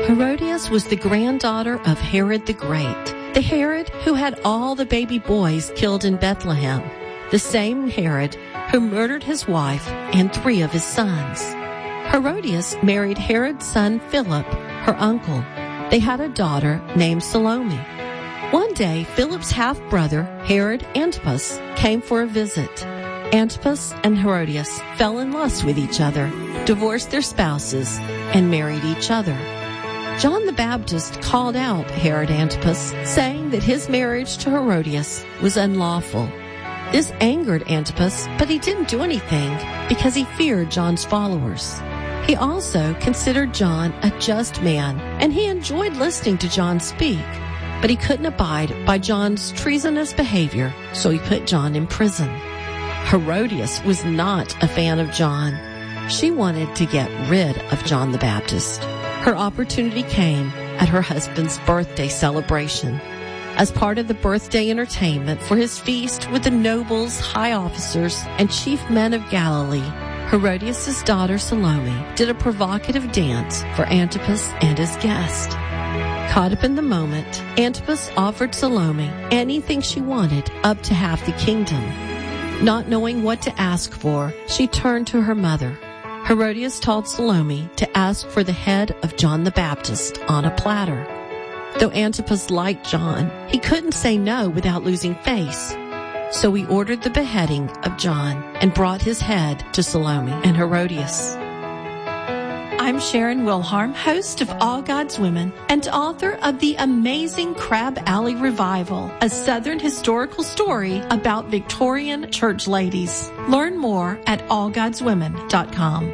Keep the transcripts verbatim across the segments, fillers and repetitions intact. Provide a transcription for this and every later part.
Herodias was the granddaughter of Herod the Great, the Herod who had all the baby boys killed in Bethlehem, the same Herod who murdered his wife and three of his sons. Herodias married Herod's son Philip, her uncle. They had a daughter named Salome. One day, Philip's half-brother, Herod Antipas, came for a visit. Antipas and Herodias fell in lust with each other, divorced their spouses, and married each other. John the Baptist called out Herod Antipas, saying that his marriage to Herodias was unlawful. This angered Antipas, but he didn't do anything because he feared John's followers. He also considered John a just man, and he enjoyed listening to John speak, but he couldn't abide by John's treasonous behavior, so he put John in prison. Herodias was not a fan of John. She wanted to get rid of John the Baptist. Her opportunity came at her husband's birthday celebration. As part of the birthday entertainment for his feast with the nobles, high officers, and chief men of Galilee, Herodias' daughter Salome did a provocative dance for Antipas and his guest. Caught up in the moment, Antipas offered Salome anything she wanted, up to half the kingdom. Not knowing what to ask for, she turned to her mother. Herodias told Salome to ask for the head of John the Baptist on a platter. Though Antipas liked John, he couldn't say no without losing face. So he ordered the beheading of John and brought his head to Salome and Herodias. I'm Sharon Wilharm, host of All God's Women and author of The Amazing Crab Alley Revival, a Southern historical story about Victorian church ladies. Learn more at all gods women dot com.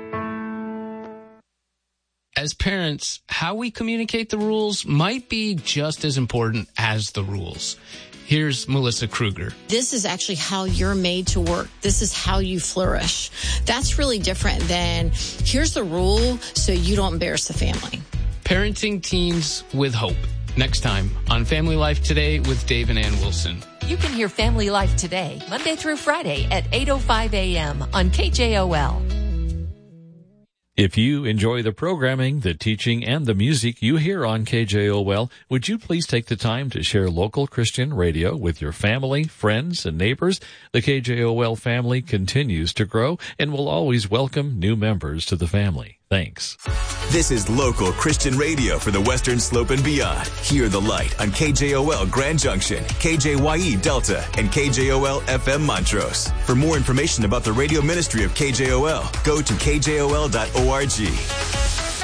As parents, how we communicate the rules might be just as important as the rules. Here's Melissa Kruger. This is actually how you're made to work. This is how you flourish. That's really different than here's the rule so you don't embarrass the family. Parenting teens with hope. Next time on Family Life Today with Dave and Ann Wilson. You can hear Family Life Today, Monday through Friday at eight oh five a.m. on K J O L. If you enjoy the programming, the teaching, and the music you hear on K J O L, would you please take the time to share local Christian radio with your family, friends, and neighbors? The K J O L family continues to grow and will always welcome new members to the family. Thanks. This is local Christian radio for the Western Slope and beyond. Hear the light on K J O L Grand Junction, K J Y E Delta, and K J O L F M Montrose. For more information about the radio ministry of K J O L, go to K J O L dot org.